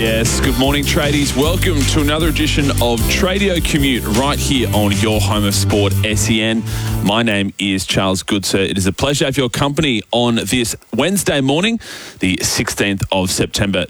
Yes, good morning, tradies. Welcome to another edition of Tradio Commute right here on your home of sport, SEN. My name is Charles Goodser. It is a pleasure to have your company on this Wednesday morning, the 16th of September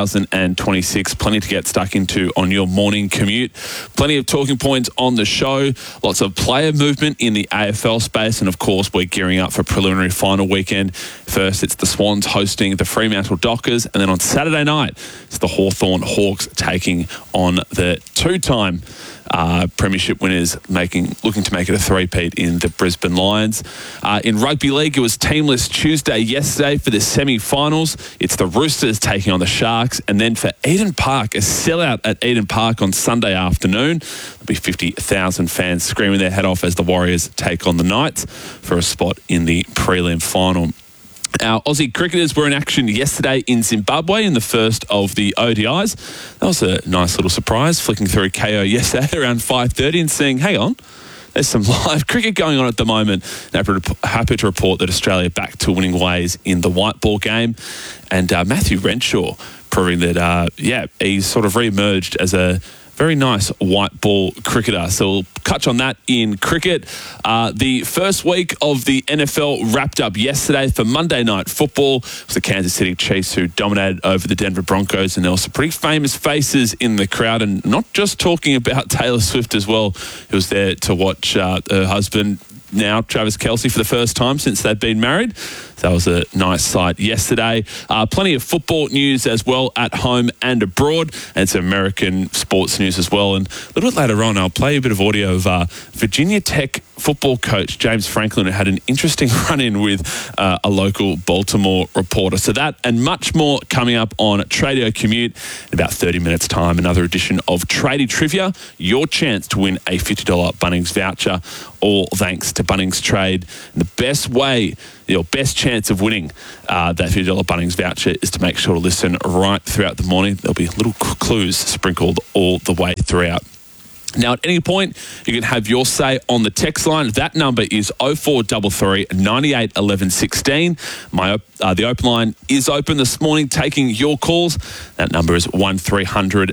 2026. Plenty to get stuck into on your morning commute. Plenty of talking points on the show. Lots of player movement in the AFL space. And of course, we're gearing up for preliminary final weekend. First, it's the Swans hosting the Fremantle Dockers. And then on Saturday night, it's the Hawthorn Hawks taking on the two-time premiership winners, looking to make it a three-peat in the Brisbane Lions. In rugby league, it was Teamless Tuesday yesterday for the semi-finals. It's the Roosters taking on the Sharks. And then for Eden Park, a sellout at Eden Park on Sunday afternoon. There'll be 50,000 fans screaming their head off as the Warriors take on the Knights for a spot in the prelim final. Our Aussie cricketers were in action yesterday in Zimbabwe in the first of the ODIs. That was a nice little surprise, flicking through KO yesterday around 5:30 and seeing, hang on, there's some live cricket going on at the moment. Happy to report that Australia back to winning ways in the white ball game. And Matthew Renshaw proving that, he's sort of re-emerged as a very nice white ball cricketer. So we'll touch on that in cricket. The first week of the NFL wrapped up yesterday for Monday Night Football. It was the Kansas City Chiefs who dominated over the Denver Broncos, and there were some pretty famous faces in the crowd, and not just talking about Taylor Swift as well, who was there to watch her husband, now Travis Kelce, for the first time since they've been married. So that was a nice sight yesterday. Plenty of football news as well at home and abroad, and some American sports news as well. And a little bit later on, I'll play a bit of audio of Virginia Tech football coach James Franklin, who had an interesting run-in with a local Baltimore reporter. So that and much more coming up on Tradio Commute in about 30 minutes' time. Another edition of Tradie Trivia, your chance to win a $50 Bunnings voucher, all thanks to Bunnings Trade. And the best way, your best chance of winning that $50 Bunnings voucher is to make sure to listen right throughout the morning. There'll be little clues sprinkled all the way throughout. Now, at any point, you can have your say on the text line. That number is 0433 98 11 16. The open line is open this morning, taking your calls. That number is 1300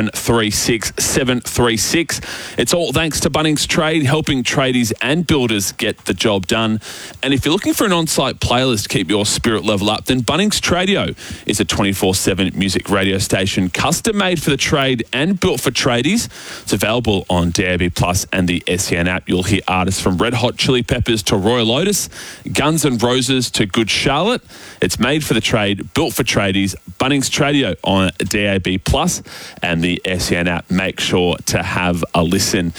736 736. It's all thanks to Bunnings Trade, helping tradies and builders get the job done. And if you're looking for an on-site playlist to keep your spirit level up, then Bunnings Tradio is a 24/7 music radio station, custom-made for the trade and built for tradies. It's available on DAB Plus and the SEN app. You'll hear artists from Red Hot Chili Peppers to Royal Otis, Guns N' Roses to Good Charlotte. It's made for the trade, built for tradies. Bunnings Tradio on DAB Plus and the SEN app. Make sure to have a listen.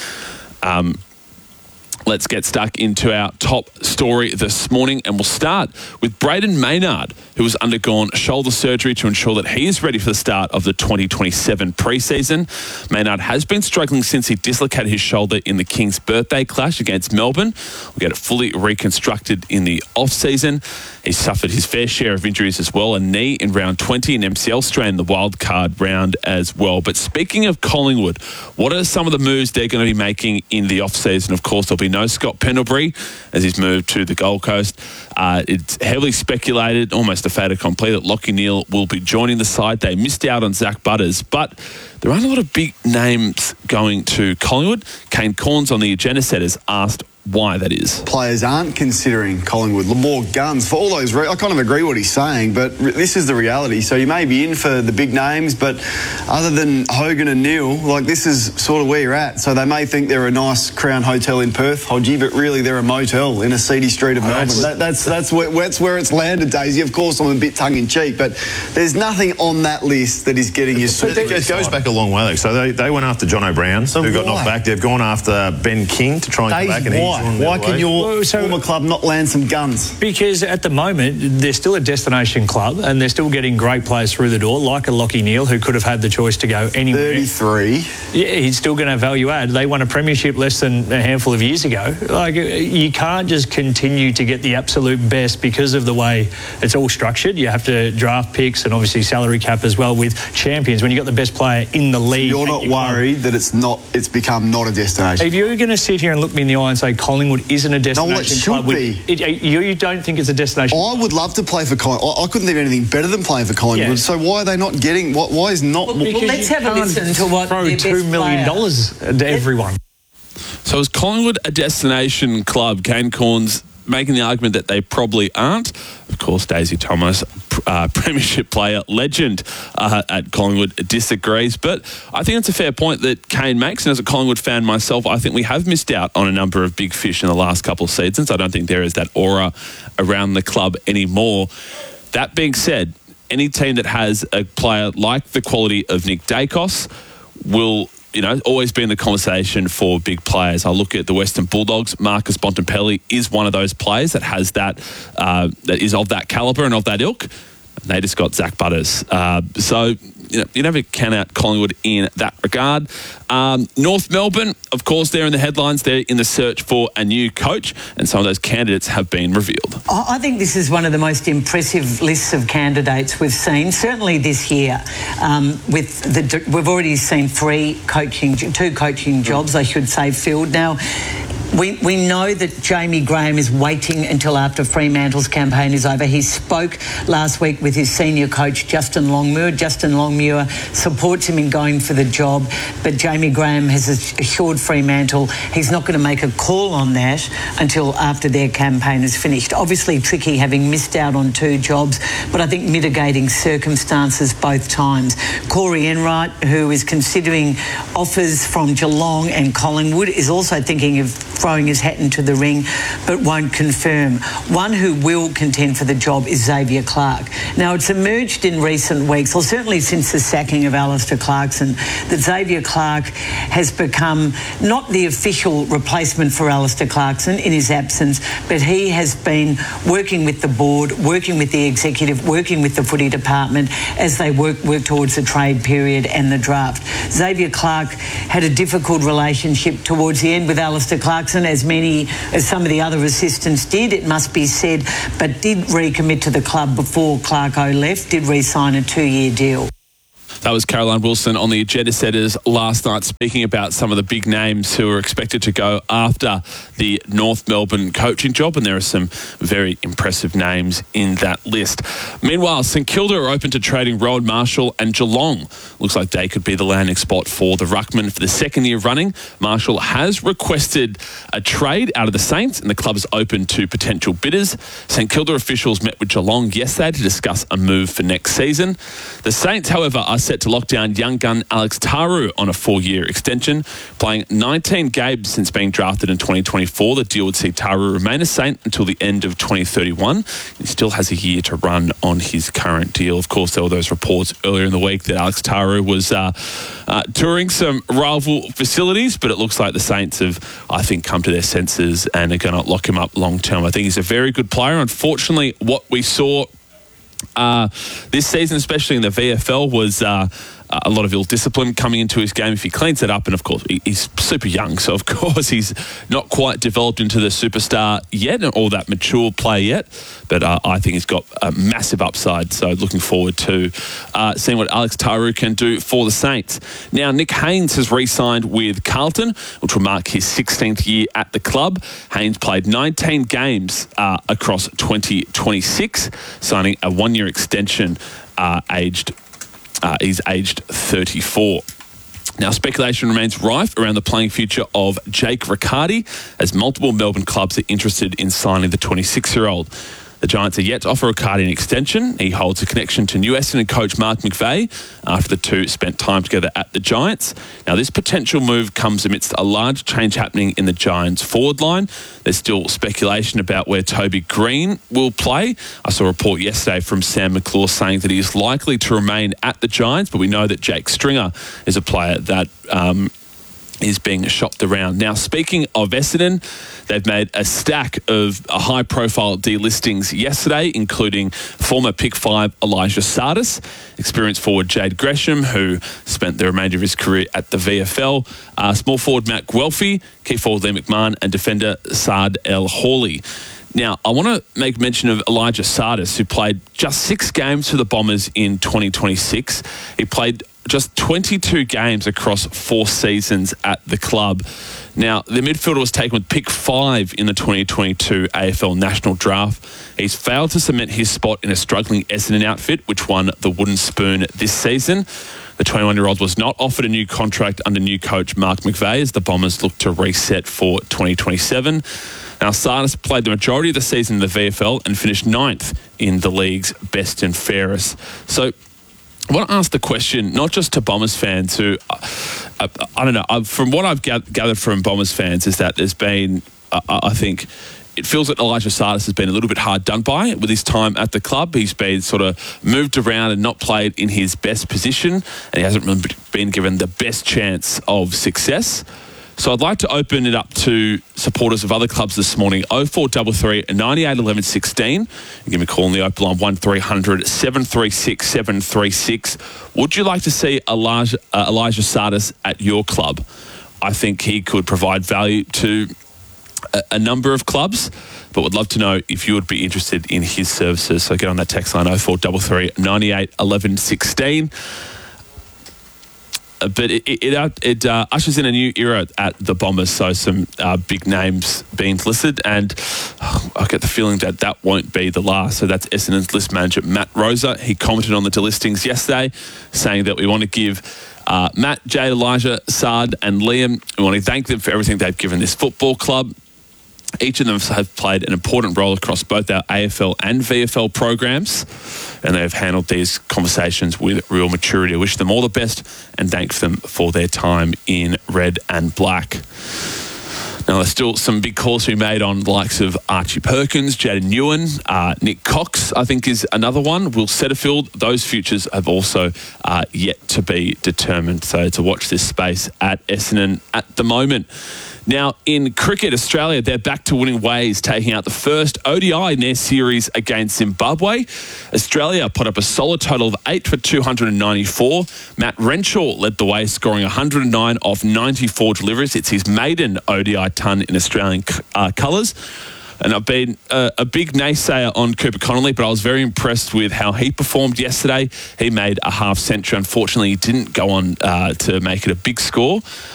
Let's get stuck into our top story this morning, and we'll start with Brayden Maynard, who has undergone shoulder surgery to ensure that he is ready for the start of the 2027 preseason. Maynard has been struggling since he dislocated his shoulder in the Kings' birthday clash against Melbourne. We'll get it fully reconstructed in the off-season. He suffered his fair share of injuries as well, a knee in round 20, an MCL strain in the wild card round as well. But speaking of Collingwood, what are some of the moves they're going to be making in the off-season? Of course, there'll be no Scott Pendlebury as he's moved to the Gold Coast. It's heavily speculated, almost a fait accompli, that Lachie Neale will be joining the side. They missed out on Zach Butters, but there aren't a lot of big names going to Collingwood. Kane Corns on the agenda set has asked why that is. Players aren't considering Collingwood. More guns for all those. I kind of agree what he's saying, but this is the reality. So you may be in for the big names, but other than Hogan and Neale, this is sort of where you're at. So they may think they're a nice Crown Hotel in Perth, Hodgie, but really they're a motel in a seedy street of Melbourne. That's where it's landed, Daisy. Of course, I'm a bit tongue-in-cheek, but there's nothing on that list that is getting you. It goes back a long way, though. So they went after Jono Brown, who got knocked back. They've gone after Ben King to try and come back, and why can your former club not land some guns? Because at the moment, they're still a destination club and they're still getting great players through the door, like a Lachie Neale, who could have had the choice to go anywhere. 33. Yeah, he's still going to value add. They won a premiership less than a handful of years ago. You can't just continue to get the absolute best because of the way it's all structured. You have to draft picks and obviously salary cap as well with champions. When you've got the best player in the league. You're not worried that it's become not a destination? If you're going to sit here and look me in the eye and say Collingwood isn't a destination club. You don't think it's a destination I would love to play for Collingwood. I couldn't think of anything better than playing for Collingwood. Yeah. So why are they not getting... Why is not... Well, let's have a listen to what throw $2 million to everyone. So is Collingwood a destination club? Kane Cornes making the argument that they probably aren't. Of course, Daisy Thomas, premiership player, legend at Collingwood, disagrees. But I think it's a fair point that Kane makes. And as a Collingwood fan myself, I think we have missed out on a number of big fish in the last couple of seasons. I don't think there is that aura around the club anymore. That being said, any team that has a player like the quality of Nick Dacos will... always been the conversation for big players. I look at the Western Bulldogs. Marcus Bontempelli is one of those players that has that is of that calibre and of that ilk. They just got Zach Butters. So you never count out Collingwood in that regard. North Melbourne, of course, they're in the headlines. They're in the search for a new coach, and some of those candidates have been revealed. I think this is one of the most impressive lists of candidates we've seen, certainly this year. We've already seen two coaching jobs, I should say, filled. Now, we know that Jamie Graham is waiting until after Fremantle's campaign is over. He spoke last week with his senior coach, Justin Longmuir. Justin Longmuir supports him in going for the job, but Jamie Graham has assured Fremantle he's not going to make a call on that until after their campaign is finished. Obviously tricky having missed out on 2 jobs, but I think mitigating circumstances both times. Corey Enright, who is considering offers from Geelong and Collingwood, is also thinking of throwing his hat into the ring, but won't confirm. One who will contend for the job is Xavier Clark. Now, it's emerged in recent weeks, or certainly since the sacking of Alistair Clarkson, that Xavier Clark has become not the official replacement for Alistair Clarkson in his absence, but he has been working with the board, working with the executive, working with the footy department as they work towards the trade period and the draft. Xavier Clark had a difficult relationship towards the end with Alistair Clarkson, as some of the other assistants did, it must be said, but did recommit to the club before Clarko left, did re-sign a 2-year deal. That was Caroline Wilson on the Agenda Setters last night, speaking about some of the big names who are expected to go after the North Melbourne coaching job, and there are some very impressive names in that list. Meanwhile, St Kilda are open to trading Rowan Marshall and Geelong. Looks like they could be the landing spot for the ruckman for the second year running. Marshall has requested a trade out of the Saints, and the club is open to potential bidders. St Kilda officials met with Geelong yesterday to discuss a move for next season. The Saints, however, are set to lock down young gun Alex Taru on a 4-year extension. Playing 19 games since being drafted in 2024, the deal would see Taru remain a Saint until the end of 2031. He still has a year to run on his current deal. Of course, there were those reports earlier in the week that Alex Taru was touring some rival facilities, but it looks like the Saints have, I think, come to their senses and are going to lock him up long term. I think he's a very good player. Unfortunately, what we saw this season, especially in the VFL, was a lot of ill discipline coming into his game. If he cleans it up, and of course he's super young, so of course he's not quite developed into the superstar yet or that mature player yet, but I think he's got a massive upside, so looking forward to seeing what Alex Taru can do for the Saints. Now, Nick Haynes has re-signed with Carlton, which will mark his 16th year at the club. Haynes played 19 games across 2026, signing a 1-year extension he's aged 34. Now, speculation remains rife around the playing future of Jake Riccardi, as multiple Melbourne clubs are interested in signing the 26-year-old. The Giants are yet to offer Riccardi an extension. He holds a connection to new Essendon coach Mark McVeigh after the two spent time together at the Giants. Now, this potential move comes amidst a large change happening in the Giants' forward line. There's still speculation about where Toby Green will play. I saw a report yesterday from Sam McClure saying that he is likely to remain at the Giants, but we know that Jake Stringer is a player that is being shopped around. Now, speaking of Essendon, they've made a stack of high-profile delistings yesterday, including former Pick 5 Elijah Sardis, experienced forward Jade Gresham, who spent the remainder of his career at the VFL, small forward Matt Guelphy, key forward Lee McMahon, and defender Saad El Hawley. Now, I want to make mention of Elijah Sardis, who played just 6 games for the Bombers in 2026. He played just 22 games across 4 seasons at the club. Now, the midfielder was taken with pick 5 in the 2022 AFL National Draft. He's failed to cement his spot in a struggling Essendon outfit, which won the Wooden Spoon this season. The 21-year-old was not offered a new contract under new coach Mark McVeigh as the Bombers look to reset for 2027. Now, Sardis played the majority of the season in the VFL and finished 9th in the league's best and fairest. So I want to ask the question, not just to Bombers fans who, I don't know, from what I've gathered from Bombers fans is that there's been, I think, it feels that Elijah Sardis has been a little bit hard done by with his time at the club. He's been sort of moved around and not played in his best position, and he hasn't really been given the best chance of success. So I'd like to open it up to supporters of other clubs this morning. 0433 98 11 16. Give me a call on the open line 1300 736 736. Would you like to see Elijah Sardis at your club? I think he could provide value to a number of clubs, but would love to know if you would be interested in his services. So get on that text line 0433 98 11 16. But it ushers in a new era at the Bombers, so some big names being listed, and I get the feeling that that won't be the last. So that's Essendon's list manager, Matt Rosa. He commented on the delistings yesterday, saying that we want to give Matt, Jade, Elijah, Sard and Liam, we want to thank them for everything they've given this football club. Each of them have played an important role across both our AFL and VFL programs, and they've handled these conversations with real maturity. I wish them all the best and thank them for their time in red and black. Now, there's still some big calls to be made on the likes of Archie Perkins, Jaden Newen, Nick Cox, I think is another one. Will Setterfield, those futures have also yet to be determined. So to watch this space at Essendon at the moment. Now, in cricket, Australia, they're back to winning ways, taking out the first ODI in their series against Zimbabwe. Australia put up a solid total of 8 for 294. Matt Renshaw led the way, scoring 109 off 94 deliveries. It's his maiden ODI ton in Australian colours. And I've been a big naysayer on Cooper Connolly, but I was very impressed with how he performed yesterday. He made a half century. Unfortunately, he didn't go on to make it a big score.